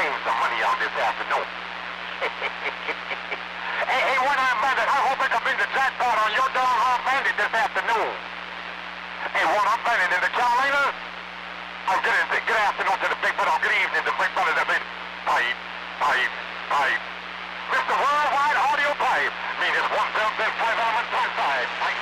paying some money out this afternoon. Hey, one-eyed bandit, I hope I can bring the jackpot on your doggone bandit this afternoon. Hey, I'm bandit in the Carolina. I'm good afternoon to the big brother, good evening to the big brother, pipe. Mr. Worldwide Audio Pipe, mean it's 1 5 5 5 5 5.